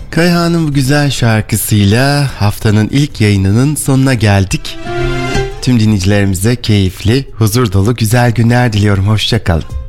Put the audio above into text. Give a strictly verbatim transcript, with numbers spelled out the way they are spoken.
Kayhan'ın bu güzel şarkısıyla haftanın ilk yayınının sonuna geldik. Tüm dinleyicilerimize keyifli, huzur dolu güzel günler diliyorum. Hoşça kalın.